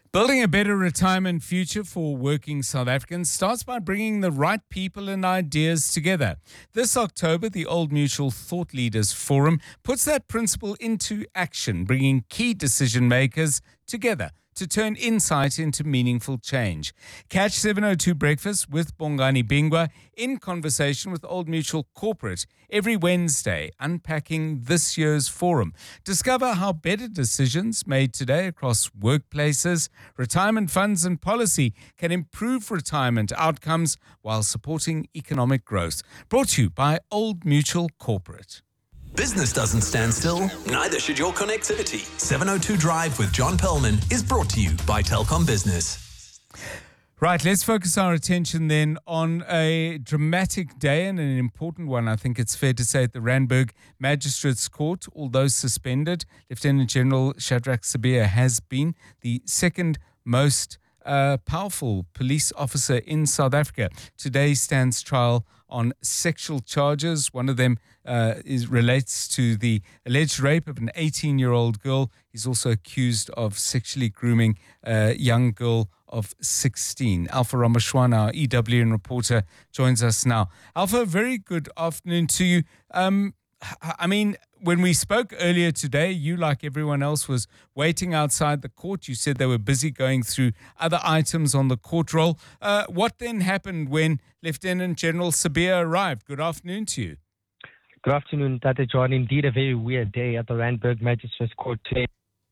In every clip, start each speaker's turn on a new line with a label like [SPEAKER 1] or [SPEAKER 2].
[SPEAKER 1] Building a better retirement future for working South Africans starts by bringing the right people and ideas together. This October, the Old Mutual Thought Leaders Forum puts that principle into action, bringing key decision makers together to turn insight into meaningful change. Catch 702 Breakfast with Bongani Bingwa in conversation with Old Mutual Corporate every Wednesday, unpacking this year's forum. Discover how better decisions made today across workplaces, retirement funds and policy can improve retirement outcomes while supporting economic growth. Brought to you by Old Mutual Corporate.
[SPEAKER 2] Business doesn't stand still, neither should your connectivity. 702 Drive with John Perlman is brought to you by Telkom Business.
[SPEAKER 1] Right, let's focus our attention then on a dramatic day and an important one. I think it's fair to say at the Randburg Magistrates Court, although suspended, Lieutenant General Shadrack Sibiya has been the second most powerful police officer in South Africa. Today stands trial on sexual charges. One of them relates to the alleged rape of an 18-year-old girl. He's also accused of sexually grooming a young girl of 16. Alpha Ramashwana, our EWN reporter, joins us now. Alpha, very good afternoon to you. I mean, when we spoke earlier today, you, like everyone else, was waiting outside the court. You said they were busy going through other items on the court roll. What then happened when Lieutenant General Sibiya arrived? Good afternoon to you.
[SPEAKER 3] Good afternoon, Tate John. Indeed, a very weird day at the Randburg Magistrates Court today.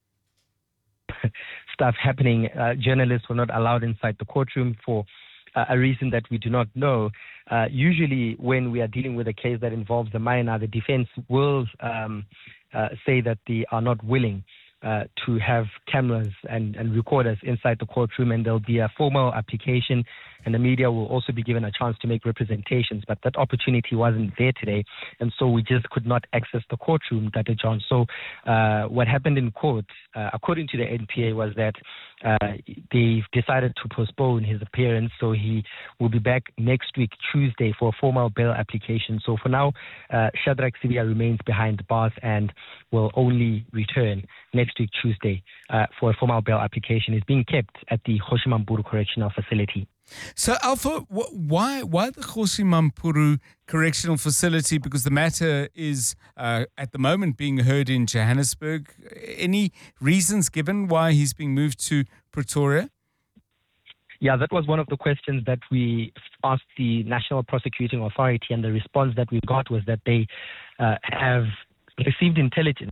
[SPEAKER 3] Stuff happening. Journalists were not allowed inside the courtroom for a reason that we do not know. Usually when we are dealing with a case that involves a minor, the defense will say that they are not willing to have cameras and recorders inside the courtroom, and there'll be a formal application, and the media will also be given a chance to make representations. But that opportunity wasn't there today, and so we just could not access the courtroom, Dr. John. So what happened in court, according to the NPA, was that they've decided to postpone his appearance, so he will be back next week, Tuesday, for a formal bail application. So for now, Shadrack Sibiya remains behind the bars and will only return next week, Tuesday, for a formal bail application. Is being kept at the Kgoshi Mampuru Correctional Facility.
[SPEAKER 1] So, Alpha, why the Kgoshi Mampuru Correctional Facility? Because the matter is at the moment being heard in Johannesburg. Any reasons given why he's being moved to Pretoria?
[SPEAKER 3] Yeah, that was one of the questions that we asked the National Prosecuting Authority, and the response that we got was that they have received intelligence,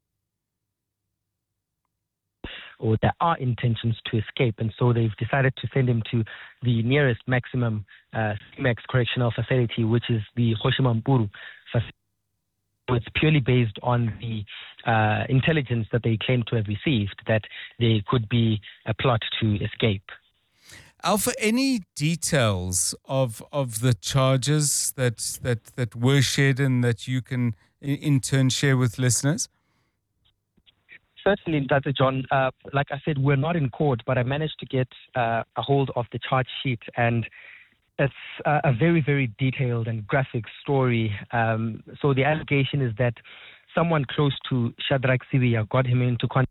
[SPEAKER 3] or there are intentions to escape, and so they've decided to send him to the nearest maximum CMAX correctional facility, which is the Kgoshi Mampuru facility. It's purely based on the intelligence that they claim to have received that there could be a plot to escape.
[SPEAKER 1] Alpha, any details of the charges that were shared and that you can in turn share with listeners?
[SPEAKER 3] Certainly, Dr. John. Like I said, we're not in court, but I managed to get a hold of the charge sheet, and it's a very, very detailed and graphic story. So the allegation is that someone close to Shadrack Sibiya got him into contact.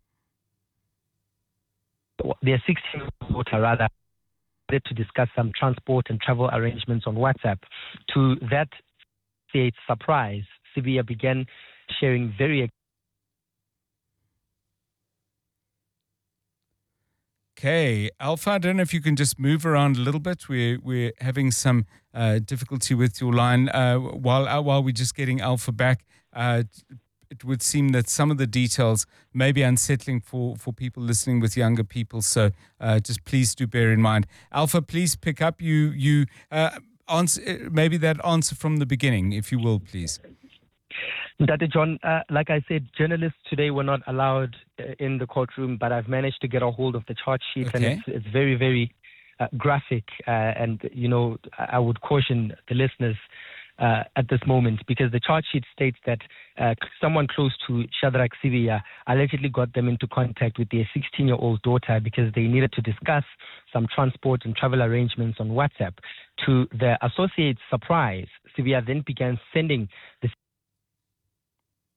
[SPEAKER 3] Their 16-year-old daughter, rather, to discuss some transport and travel arrangements on WhatsApp. To that state's surprise, Sibiya began sharing very...
[SPEAKER 1] Okay, Alpha, I don't know if you can just move around a little bit. We're having some difficulty with your line. While we're just getting Alpha back, it would seem that some of the details may be unsettling for people listening with younger people. So just please do bear in mind. Alpha, please pick up you answer maybe that answer from the beginning, if you will, please.
[SPEAKER 3] Dr. John, like I said, journalists today were not allowed in the courtroom, but I've managed to get a hold of the charge sheet,
[SPEAKER 1] okay.
[SPEAKER 3] And it's very, very graphic. And, you know, I would caution the listeners at this moment, because the charge sheet states that someone close to Shadrack Sibiya allegedly got them into contact with their 16-year-old daughter because they needed to discuss some transport and travel arrangements on WhatsApp. To the associate's surprise, Sibiya then began sending the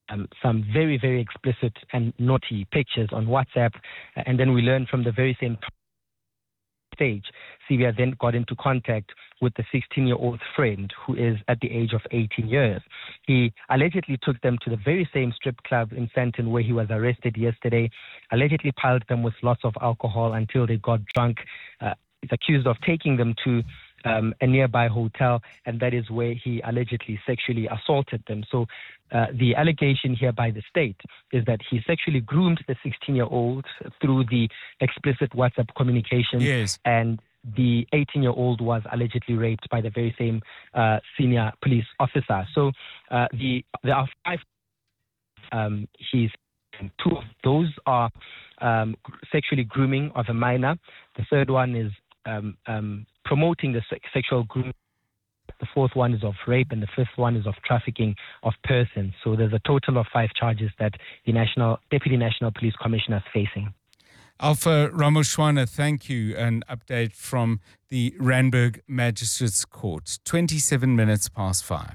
[SPEAKER 3] some very, very explicit and naughty pictures on WhatsApp. And then we learned from the very same stage, Sibiya then got into contact with the 16-year-old friend who is at the age of 18 years. He allegedly took them to the very same strip club in Sandton where he was arrested yesterday, allegedly piled them with lots of alcohol until they got drunk. He's accused of taking them to a nearby hotel, and that is where he allegedly sexually assaulted them. So the allegation here by the state is that he sexually groomed the 16-year-old through the explicit WhatsApp communication.
[SPEAKER 1] Yes. And
[SPEAKER 3] the 18-year-old was allegedly raped by the very same senior police officer. So there are 5. Two of those are sexually grooming of a minor. The third one is promoting the sexual grooming. The fourth one is of rape, and the fifth one is of trafficking of persons. So there's a total of 5 charges that the Deputy National Police Commissioner is facing.
[SPEAKER 1] Alpha Ramoshwana, thank you. An update from the Randburg Magistrates Court. 27 minutes past 5.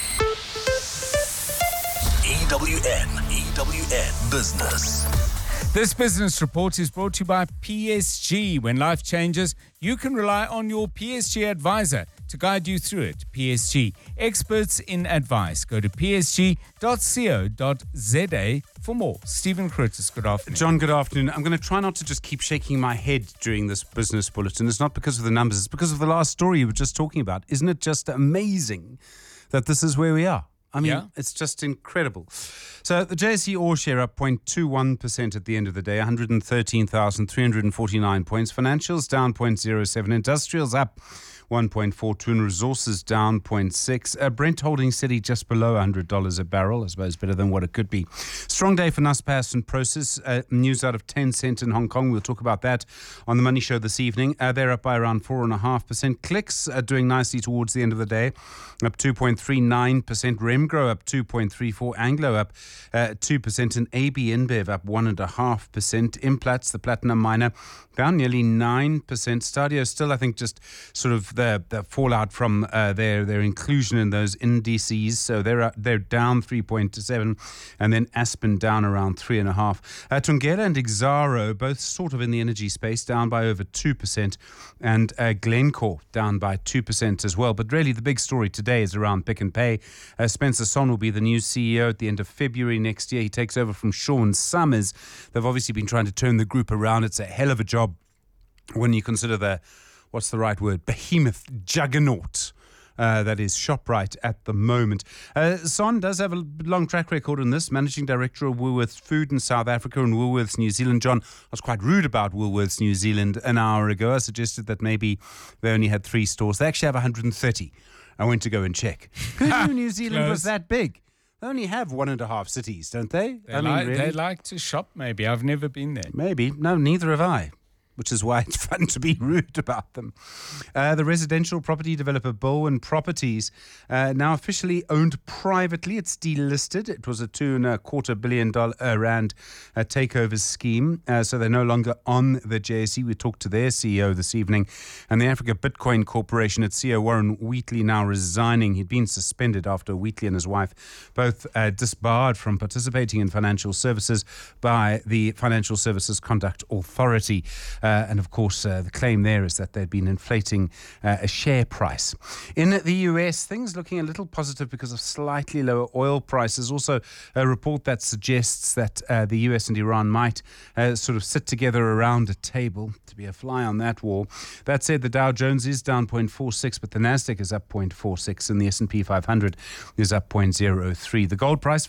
[SPEAKER 2] EWN Business.
[SPEAKER 1] This business report is brought to you by PSG. When life changes, you can rely on your PSG advisor to guide you through it. PSG, experts in advice. Go to psg.co.za for more. Stephen Curtis, good afternoon.
[SPEAKER 4] John, good afternoon. I'm going to try not to just keep shaking my head during this business bulletin. It's not because of the numbers. It's because of the last story you were just talking about. Isn't it just amazing that this is where we are? I mean, It's just incredible. So the JSE All Share up 0.21% at the end of the day, 113,349 points. Financials down 0.07. Industrials up 1.42 and resources down 0.6. Brent holding steady just below $100 a barrel, I suppose better than what it could be. Strong day for Naspers and Prosus. News out of Tencent in Hong Kong. We'll talk about that on the Money Show this evening. They're up by around 4.5%. Clicks are doing nicely towards the end of the day, up 2.39%. Remgro up 2.34%. Anglo up 2%. And AB InBev up 1.5%. Implats, the platinum miner, down nearly 9%. Stadio still, I think, just sort of the fallout from their inclusion in those indices. So they're down 3.7%, and then Aspen down around 3.5%. Thungela and Exxaro, both sort of in the energy space, down by over 2%, and Glencore down by 2% as well. But really the big story today is around Pick n Pay. Spencer Son will be the new CEO at the end of February next year. He takes over from Sean Summers. They've obviously been trying to turn the group around. It's a hell of a job when you consider what's the right word, behemoth juggernaut that is ShopRite at the moment. Son does have a long track record in this, managing director of Woolworths Food in South Africa and Woolworths New Zealand. John, I was quite rude about Woolworths New Zealand an hour ago. I suggested that maybe they only had 3 stores. They actually have 130. I went to go and check. Who knew New Zealand was that big? They only have 1.5 cities, don't they?
[SPEAKER 1] They like to shop, maybe. I've never been there.
[SPEAKER 4] Maybe. No, neither have I, which is why it's fun to be rude about them. The residential property developer Bowen Properties, now officially owned privately. It's delisted. It was a $2.25 billion rand takeover scheme. So they're no longer on the JSE. We talked to their CEO this evening. And the Africa Bitcoin Corporation, its CEO Warren Wheatley now resigning. He'd been suspended after Wheatley and his wife both disbarred from participating in financial services by the Financial Services Conduct Authority. And of course, the claim there is that they'd been inflating a share price. In the US, things looking a little positive because of slightly lower oil prices. Also, a report that suggests that the US and Iran might sort of sit together around a table to be a fly on that wall. That said, the Dow Jones is down 0.46, but the Nasdaq is up 0.46, and the S&P 500 is up 0.03. The gold price,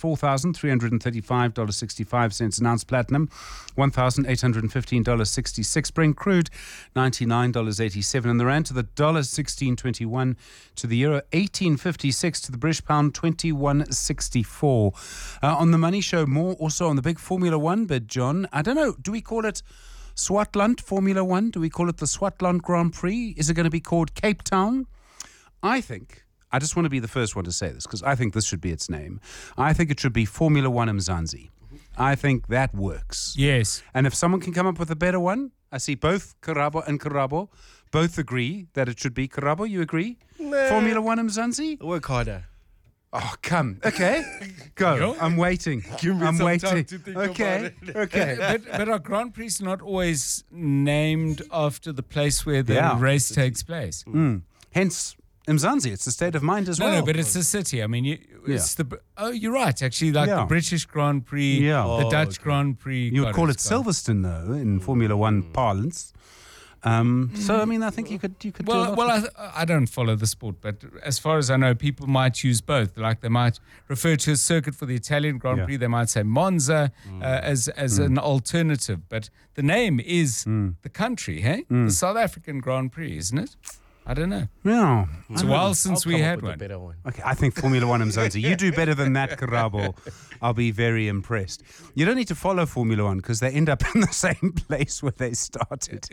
[SPEAKER 4] $4,335.65 an ounce. Platinum, $1,815.66. Brent crude, $99.87. And the rand to the dollar, 16.21. To the euro, 18.56. To the British pound, 21.64. On the Money Show, more also on the big Formula One bid, John. I don't know, do we call it Swartland Formula One? Do we call it the Swartland Grand Prix? Is it going to be called Cape Town? I just want to be the first one to say this because I think this should be its name. I think it should be Formula One Mzansi. I think that works.
[SPEAKER 1] Yes.
[SPEAKER 4] And if someone can come up with a better one, I see both Karabo and Karabo both agree that it should be Karabo. You agree?
[SPEAKER 5] Nah.
[SPEAKER 4] Formula One Mzansi?
[SPEAKER 5] Work harder.
[SPEAKER 4] Oh, come. Okay. Go.
[SPEAKER 1] Yo.
[SPEAKER 4] I'm waiting.
[SPEAKER 1] Give me
[SPEAKER 4] I'm
[SPEAKER 1] some
[SPEAKER 4] waiting.
[SPEAKER 1] time to think
[SPEAKER 4] Okay.
[SPEAKER 1] about
[SPEAKER 4] Okay.
[SPEAKER 1] But are Grand Prix not always named after the place where the
[SPEAKER 4] Yeah.
[SPEAKER 1] race takes place?
[SPEAKER 4] Hence, Mzansi, it's a state of mind as well.
[SPEAKER 1] No, but it's a city. I mean, it's you're right. Actually, like the British Grand Prix, the Dutch Grand Prix.
[SPEAKER 4] You would call it Silverstone, though, in Formula One parlance. So, I mean, I think you could do a lot.
[SPEAKER 1] Well, I don't follow the sport, but as far as I know, people might use both. Like they might refer to a circuit for the Italian Grand Prix. They might say Monza as an alternative. But the name is the country, hey? The South African Grand Prix, isn't it? I don't know.
[SPEAKER 4] Yeah.
[SPEAKER 1] It's a while since we had one.
[SPEAKER 4] Okay, I think Formula One Mzansi. You do better than that, Karabo. I'll be very impressed. You don't need to follow Formula One because they end up in the same place where they started.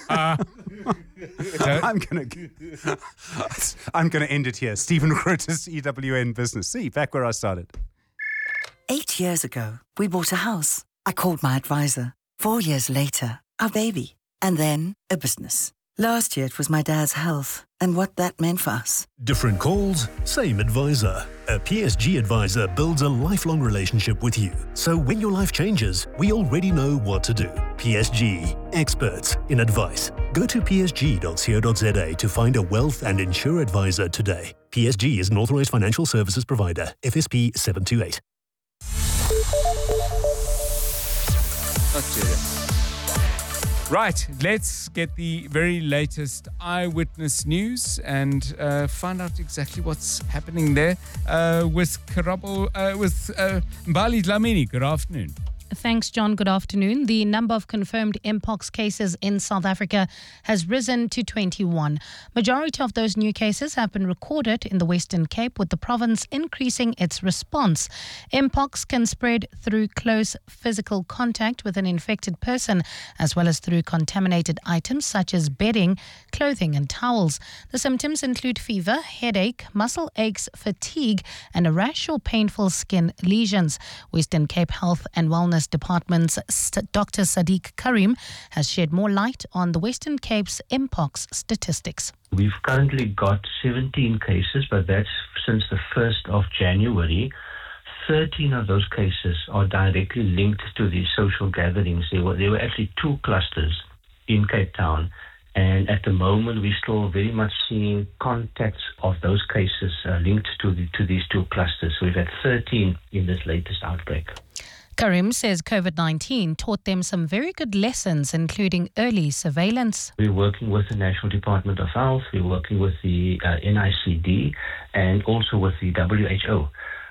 [SPEAKER 4] I'm gonna end it here. Stephen Grotus, EWN Business. See, back where I started.
[SPEAKER 5] 8 years ago, we bought a house. I called my advisor. 4 years later, our baby. And then a business. Last year, it was my dad's health and what that meant for us.
[SPEAKER 6] Different calls, same advisor. A PSG advisor builds a lifelong relationship with you. So when your life changes, we already know what to do. PSG, experts in advice. Go to psg.co.za to find a wealth and insure advisor today. PSG is an authorized financial services provider. FSP 728.
[SPEAKER 1] Right, let's get the very latest eyewitness news and find out exactly what's happening there with Mbali Dlamini. Good afternoon.
[SPEAKER 7] Thanks, John. Good afternoon. The number of confirmed Mpox cases in South Africa has risen to 21. Majority of those new cases have been recorded in the Western Cape, with the province increasing its response. Mpox can spread through close physical contact with an infected person, as well as through contaminated items such as bedding, clothing and towels. The symptoms include fever, headache, muscle aches, fatigue, and a rash or painful skin lesions. Western Cape Health and Wellness Department's Dr. Sadiq Karim has shed more light on the Western Cape's Mpox statistics.
[SPEAKER 8] We've currently got 17 cases, but that's since the 1st of January. 13 of those cases are directly linked to the social gatherings. There were actually 2 clusters in Cape Town. And at the moment, we're still very much seeing contacts of those cases linked to these 2 clusters. So we've had 13 in this latest outbreak.
[SPEAKER 7] Karim says COVID-19 taught them some very good lessons, including early surveillance.
[SPEAKER 8] We're working with the National Department of Health, we're working with the NICD, and also with the WHO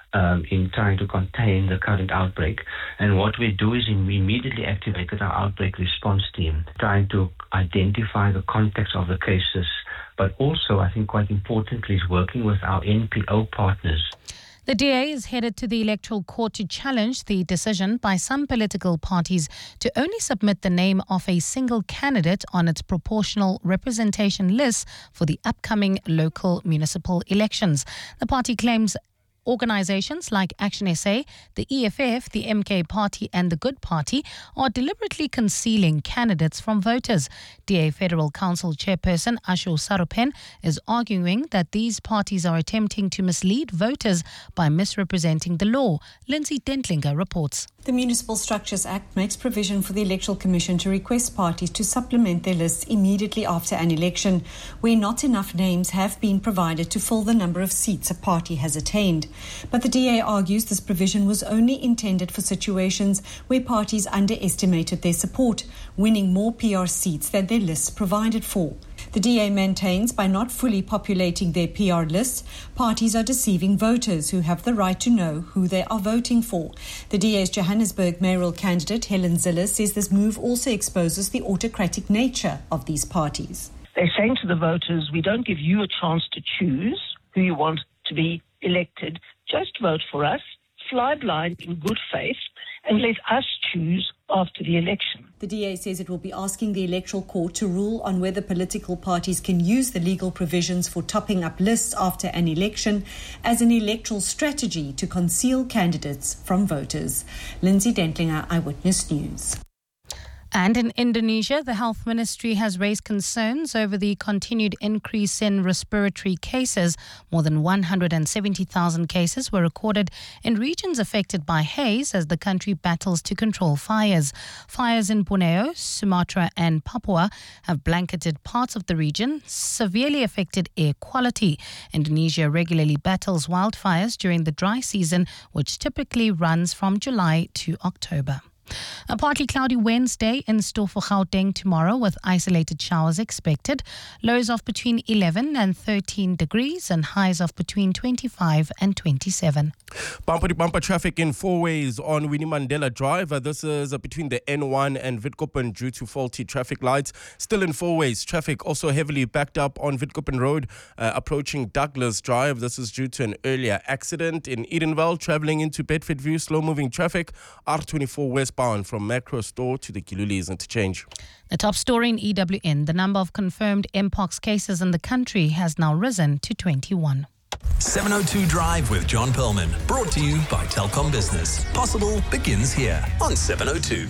[SPEAKER 8] in trying to contain the current outbreak. And what we do is we immediately activated our outbreak response team, trying to identify the context of the cases, but also, I think quite importantly, is working with our NPO partners.
[SPEAKER 7] The DA is headed to the Electoral Court to challenge the decision by some political parties to only submit the name of a single candidate on its proportional representation list for the upcoming local municipal elections. The party claims organizations like Action SA, the EFF, the MK Party and the Good Party are deliberately concealing candidates from voters. DA Federal Council Chairperson Asho Sarupen is arguing that these parties are attempting to mislead voters by misrepresenting the law. Lindsay Dentlinger reports.
[SPEAKER 9] The Municipal Structures Act makes provision for the Electoral Commission to request parties to supplement their lists immediately after an election, where not enough names have been provided to fill the number of seats a party has attained. But the DA argues this provision was only intended for situations where parties underestimated their support, winning more PR seats than their lists provided for. The DA maintains by not fully populating their PR lists, parties are deceiving voters who have the right to know who they are voting for. The DA's Johannesburg mayoral candidate, Helen Zille, says this move also exposes the autocratic nature of these parties.
[SPEAKER 10] They're saying to the voters, we don't give you a chance to choose who you want to be elected. Just vote for us, fly blind in good faith, and let us choose after the election.
[SPEAKER 9] The DA says it will be asking the Electoral Court to rule on whether political parties can use the legal provisions for topping up lists after an election as an electoral strategy to conceal candidates from voters. Lindsay Dentlinger, Eyewitness News.
[SPEAKER 7] And in Indonesia, the health ministry has raised concerns over the continued increase in respiratory cases. More than 170,000 cases were recorded in regions affected by haze as the country battles to control fires. Fires in Borneo, Sumatra and Papua have blanketed parts of the region, severely affected air quality. Indonesia regularly battles wildfires during the dry season, which typically runs from July to October. A partly cloudy Wednesday in store for Gauteng tomorrow with isolated showers expected. Lows of between 11 and 13 degrees and highs of between 25 and 27.
[SPEAKER 11] Bumper traffic in four ways on Winnie Mandela Drive. This is between the N1 and Witkoppen due to faulty traffic lights. Still in four ways. Traffic also heavily backed up on Witkoppen Road approaching Douglas Drive. This is due to an earlier accident in Edenvale. Travelling into Bedfordview, slow-moving traffic. R24 westbound from Macro Store to the Kilulis interchange.
[SPEAKER 7] The top story in EWN, the number of confirmed Mpox cases in the country has now risen to 21.
[SPEAKER 2] 702 Drive with John Perlman. Brought to you by Telkom Business. Possible begins here on 702.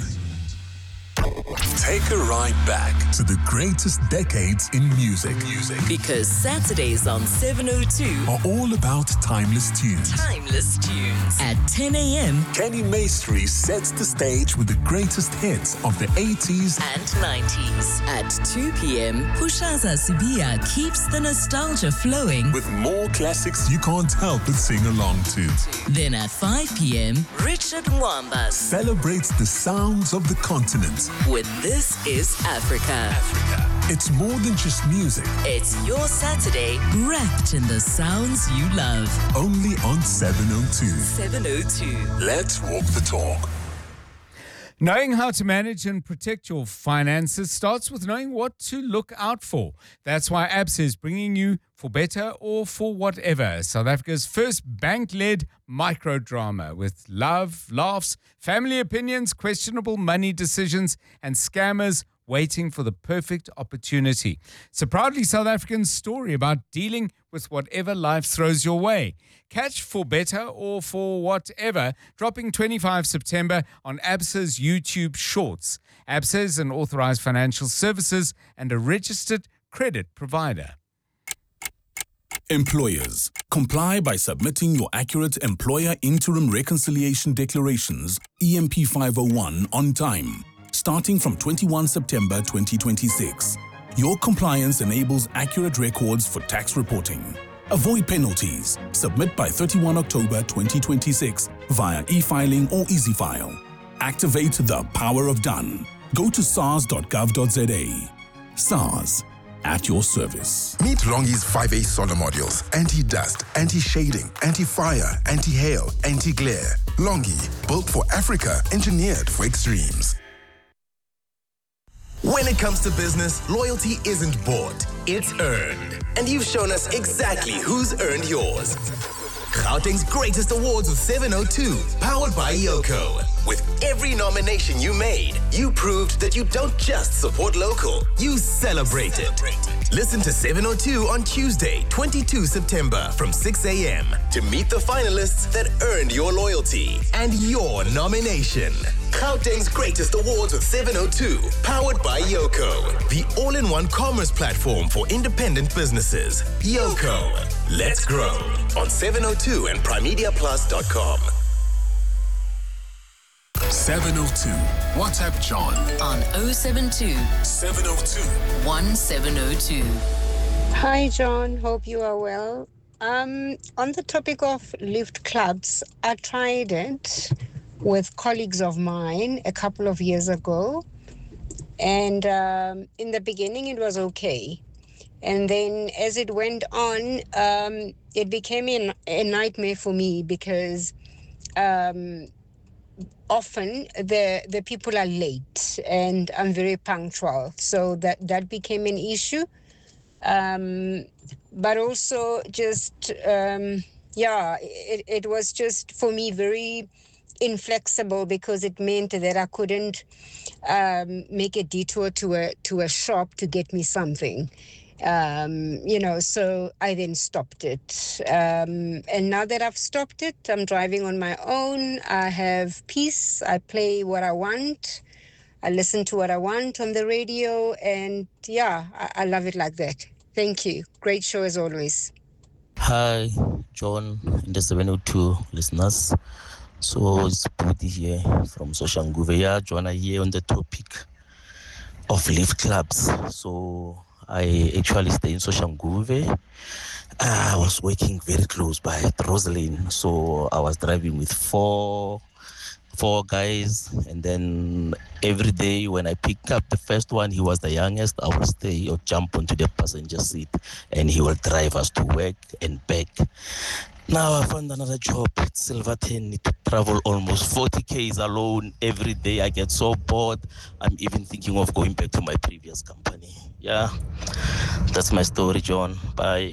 [SPEAKER 2] Take a ride back to the greatest decades in music.
[SPEAKER 12] Because Saturdays on 702
[SPEAKER 2] are all about timeless tunes.
[SPEAKER 12] At 10 a.m.
[SPEAKER 2] Kenny Maestri sets the stage with the greatest hits of the 80s
[SPEAKER 12] and 90s. At 2 p.m., Pushaza Sibia keeps the nostalgia flowing
[SPEAKER 2] with more classics you can't help but sing along to.
[SPEAKER 12] Then at 5 p.m., Richard Mwamba
[SPEAKER 2] celebrates the sounds of the continent
[SPEAKER 12] with This Is Africa.
[SPEAKER 2] It's more than just music.
[SPEAKER 12] It's your Saturday wrapped in the sounds you love.
[SPEAKER 2] Only on 702.
[SPEAKER 12] 702.
[SPEAKER 2] Let's walk the talk.
[SPEAKER 1] Knowing how to manage and protect your finances starts with knowing what to look out for. That's why ABSA is bringing you For Better or For Whatever, South Africa's first bank-led microdrama with love, laughs, family opinions, questionable money decisions, and scammers waiting for the perfect opportunity. It's a proudly South African story about dealing with whatever life throws your way. Catch For Better or For Whatever, dropping 25 September on ABSA's YouTube Shorts. ABSA is an authorized financial services and a registered credit provider.
[SPEAKER 13] Employers, comply by submitting your accurate Employer Interim Reconciliation Declarations, EMP 501, on time, starting from 21 September 2026. Your compliance enables accurate records for tax reporting. Avoid penalties. Submit by 31 October 2026 via e-filing or EasyFile. Activate the power of done. Go to sars.gov.za. SARS, at your service.
[SPEAKER 14] Meet Longi's 5A solar modules. Anti-dust, anti-shading, anti-fire, anti-hail, anti-glare. Longi, built for Africa, engineered for extremes.
[SPEAKER 15] When it comes to business, loyalty isn't bought, it's earned. And you've shown us exactly who's earned yours. Gauteng's greatest awards with 702, powered by Yoko. With every nomination you made, you proved that you don't just support local, you celebrate it. Listen to 702 on Tuesday, 22 September from 6 a.m. to meet the finalists that earned your loyalty and your nomination. Gauteng's greatest awards with 702, powered by Yoko, the all-in-one commerce platform for independent businesses. Yoko, let's grow on 702 and primediaplus.com.
[SPEAKER 2] 702. WhatsApp John
[SPEAKER 12] on 072
[SPEAKER 2] 702
[SPEAKER 12] 1702.
[SPEAKER 16] Hi, John. Hope you are well. On the topic of lift clubs, I tried it with colleagues of mine a couple of years ago. And in the beginning, it was okay. And then as it went on, it became a nightmare for me because often the people are late and I'm very punctual. So that became an issue. But also just, it was just for me very inflexible because it meant that I couldn't make a detour to a shop to get me something. So I then stopped it. And now that I've stopped it, I'm driving on my own. I have peace. I play what I want. I listen to what I want on the radio, and yeah, I love it like that. Thank you. Great show as always.
[SPEAKER 17] Hi, John and the 702 listeners. So it's Budi here from Soshanguve. Yeah, John, I here on the topic of lift clubs. So I actually stay in Soshanguve. I was working very close by Roslyn. So I was driving with four guys, and then every day when I pick up the first one, he was the youngest, I will stay or jump onto the passenger seat and he will drive us to work and back. Now I found another job at Silverton, need to travel almost 40 k's alone every day. I get so bored, I'm even thinking of going back to my previous company. Yeah, that's my story, John. Bye.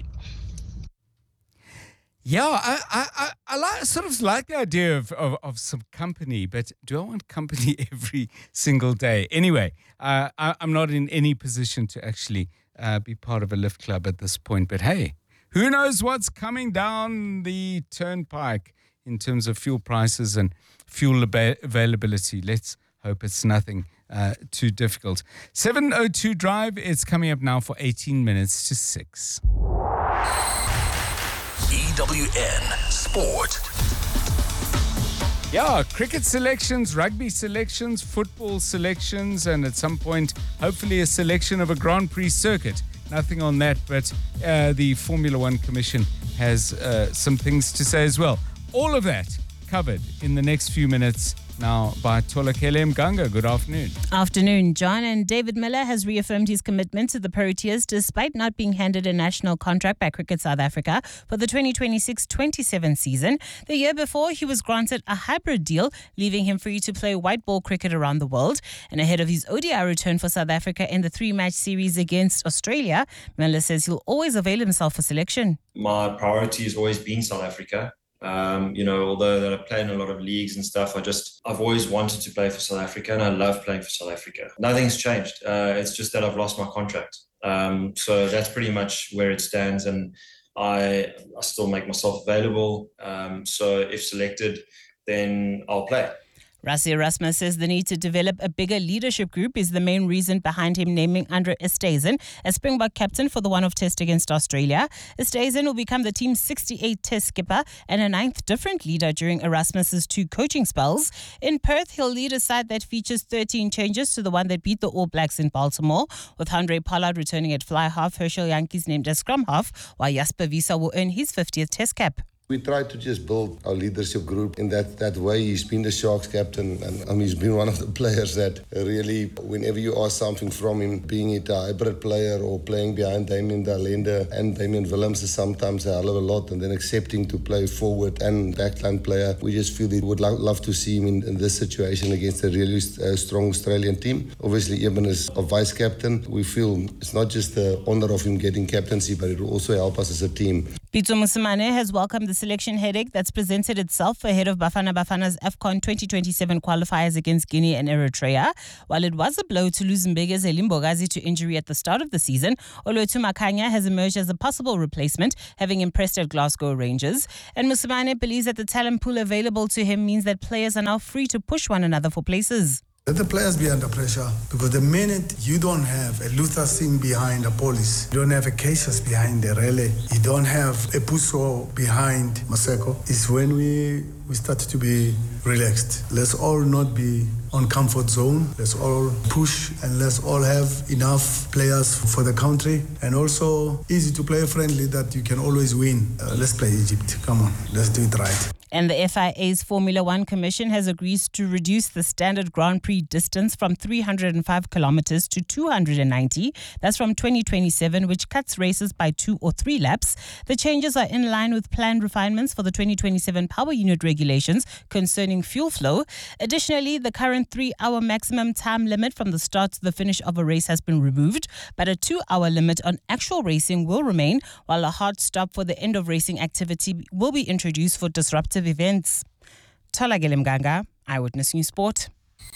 [SPEAKER 1] Yeah, I sort of like the idea of some company, but do I want company every single day? Anyway, I'm not in any position to actually be part of a lift club at this point, but hey, who knows what's coming down the turnpike in terms of fuel prices and fuel availability. Let's hope it's nothing too difficult. 702 Drive, it's coming up now for 18 minutes to 6.
[SPEAKER 2] EWN Sport.
[SPEAKER 1] Yeah, cricket selections, rugby selections, football selections, and at some point, hopefully a selection of a Grand Prix circuit. Nothing on that, but the Formula One Commission has some things to say as well. All of that covered in the next few minutes now by Tolakele Mganga. Good afternoon.
[SPEAKER 18] Afternoon, John. And David Miller has reaffirmed his commitment to the Proteas despite not being handed a national contract by Cricket South Africa for the 2026-27 season. The year before, he was granted a hybrid deal, leaving him free to play white ball cricket around the world. And ahead of his ODI return for South Africa in the 3-match series against Australia, Miller says he'll always avail himself for selection.
[SPEAKER 19] My priority has always been South Africa. Although that I play in a lot of leagues and stuff, I've always wanted to play for South Africa, and I love playing for South Africa. Nothing's changed. It's just that I've lost my contract. So that's pretty much where it stands, and I still make myself available. So if selected, then I'll play.
[SPEAKER 18] Rassie Erasmus says the need to develop a bigger leadership group is the main reason behind him naming Andre Esterhuizen as Springbok captain for the one-off test against Australia. Esterhuizen will become the team's 68th test skipper and a 9th different leader during Erasmus's 2 coaching spells. In Perth, he'll lead a side that features 13 changes to the one that beat the All Blacks in Baltimore, with Handré Pollard returning at fly half, Herschel Jantjies named as scrum half, while Jasper Wiese will earn his 50th test cap.
[SPEAKER 20] We try to just build our leadership group in that way. He's been the Sharks captain, and he's been one of the players that really, whenever you ask something from him, being it a hybrid player or playing behind Damien Dalende and Damien Willems is sometimes a hell of a lot, and then accepting to play forward and backline player. We just feel that we would love to see him in this situation against a really strong Australian team. Obviously, Eben is a vice captain. We feel it's not just the honour of him getting captaincy, but it will also help us as a team.
[SPEAKER 18] Pitso Mosimane has welcomed the selection headache that's presented itself ahead of Bafana Bafana's AFCON 2027 qualifiers against Guinea and Eritrea. While it was a blow to lose Mbegeze Limbogazi to injury at the start of the season, Olotu Makanya has emerged as a possible replacement, having impressed at Glasgow Rangers. And Mosimane believes that the talent pool available to him means that players are now free to push one another for places.
[SPEAKER 21] Let the players be under pressure, because the minute you don't have a Luther Singh behind a Police, you don't have a Cassius behind a Rele, you don't have a Puso behind Maseko, is when we start to be relaxed. Let's all not be on comfort zone. Let's all push, and let's all have enough players for the country, and also easy to play friendly that you can always win. Let's play Egypt. Come on, let's do it right.
[SPEAKER 18] And the FIA's Formula One Commission has agreed to reduce the standard Grand Prix distance from 305 kilometers to 290. That's from 2027, which cuts races by 2 or 3 laps. The changes are in line with planned refinements for the 2027 power unit regulations concerning fuel flow. Additionally, the current 3-hour maximum time limit from the start to the finish of a race has been removed, but a 2-hour limit on actual racing will remain, while a hard stop for the end of racing activity will be introduced for disruptive events. Tolakele Mganga, Eyewitness News Sport.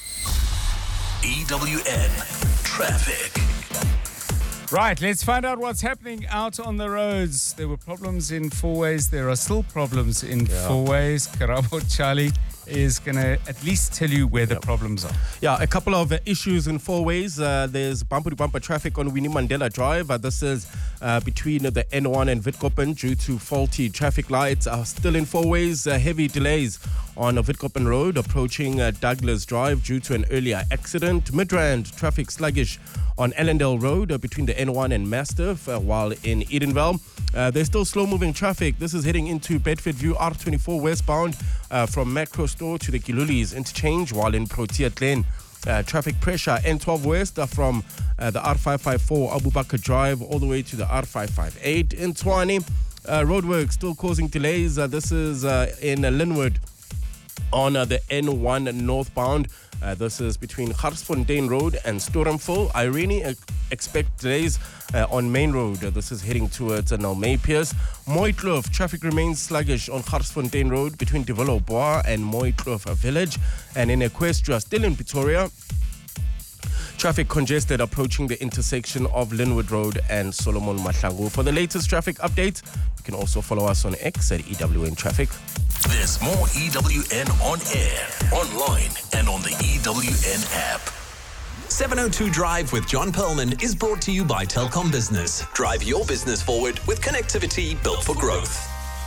[SPEAKER 2] EWN Traffic.
[SPEAKER 1] Right, let's find out what's happening out on the roads. There were problems in four ways. There are still problems in four ways. Karabo Charlie, is going to at least tell you where the problems are.
[SPEAKER 11] Yeah, a couple of issues in four ways. There's bumper-to-bumper traffic on Winnie Mandela Drive. This is between the N1 and Witkoppen due to faulty traffic lights. Still in four ways, heavy delays on Witkoppen Road approaching Douglas Drive due to an earlier accident. Midrand traffic sluggish on Ellendale Road between the N1 and Mastiff, while in Edenvale. There's still slow-moving traffic. This is heading into Bedford View R24 westbound from Macro Store to the Kilulis interchange, while in Protea Glen. Traffic pressure N12 west from the R554 Abubakar Drive all the way to the R558 in Tshwane. Roadwork still causing delays. This is in Linwood on the N1 northbound. This is between Garsfontein Road and Stormville. Irene expect delays on Main Road. This is heading towards Nalmay Pierce. Mooikloof traffic remains sluggish on Garsfontein Road between Develo Bois and Mooikloof Village. And in Equestria, still in Pretoria, traffic congested approaching the intersection of Linwood Road and Solomon Mahlangu. For the latest traffic updates, you can also follow us on X at EWN Traffic.
[SPEAKER 2] There's more EWN on air, online, and on the EWN app. 702 Drive with John Perlman is brought to you by Telkom Business. Drive your business forward with connectivity built for growth.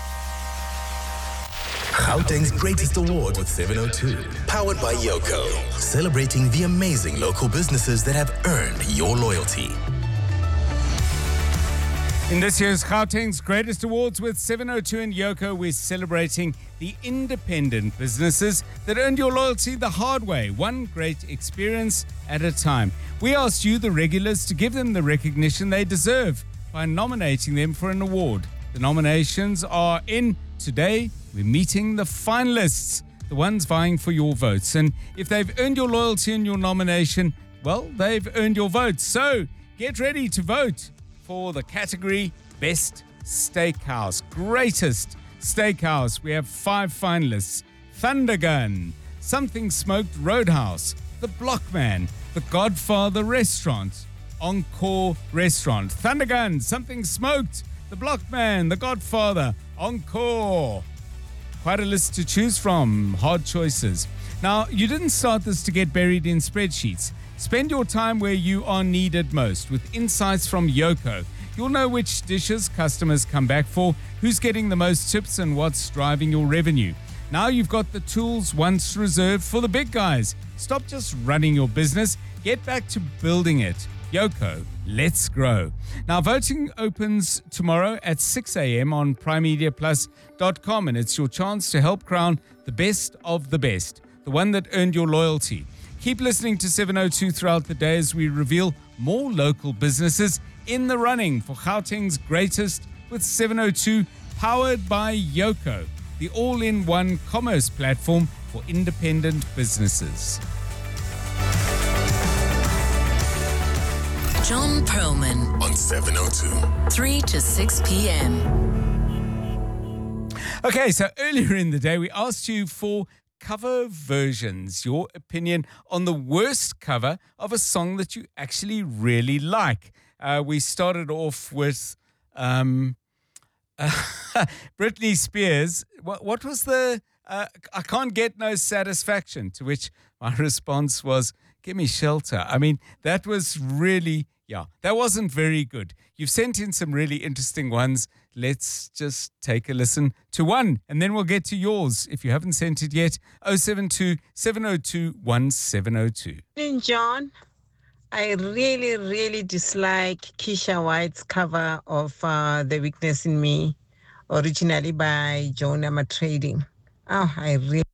[SPEAKER 15] Gauteng's greatest award with 702. Powered by Yoko. Celebrating the amazing local businesses that have earned your loyalty.
[SPEAKER 1] In this year's Gauteng's Greatest Awards with 702 and Yoko, we're celebrating the independent businesses that earned your loyalty the hard way, one great experience at a time. We asked you, the regulars, to give them the recognition they deserve by nominating them for an award. The nominations are in. Today, we're meeting the finalists, the ones vying for your votes. And if they've earned your loyalty and your nomination, well, they've earned your votes. So get ready to vote for the category Best Steakhouse, Greatest Steakhouse. We have 5 finalists: Thundergun, Something Smoked Roadhouse, The Blockman, The Godfather Restaurant, Encore Restaurant. Thundergun, Something Smoked, The Blockman, The Godfather, Encore. Quite a list to choose from. Hard choices. Now, you didn't start this to get buried in spreadsheets. Spend your time where you are needed most with insights from Yoko. You'll know which dishes customers come back for, who's getting the most tips, and what's driving your revenue. Now you've got the tools once reserved for the big guys. Stop just running your business. Get back to building it. Yoko, let's grow. Now, voting opens tomorrow at 6 a.m. on primemediaplus.com, and it's your chance to help crown the best of the best, the one that earned your loyalty. Keep listening to 702 throughout the day as we reveal more local businesses in the running for Gauteng's Greatest with 702, powered by Yoko, the all-in-one commerce platform for independent businesses.
[SPEAKER 12] John Perlman
[SPEAKER 15] on 702.
[SPEAKER 12] 3 to 6 p.m.
[SPEAKER 1] Okay, so earlier in the day, we asked you for cover versions, your opinion on the worst cover of a song that you actually really like. We started off with Britney Spears. What was the I Can't Get No Satisfaction, to which my response was, give me shelter. I mean, that was really, that wasn't very good. You've sent in some really interesting ones. Let's just take a listen to one, and then we'll get to yours. If you haven't sent it yet, 072 702 1702.
[SPEAKER 3] John, I really, really dislike Keisha White's cover of The Weakness in Me, originally by Jonah Matrading. Oh, I really...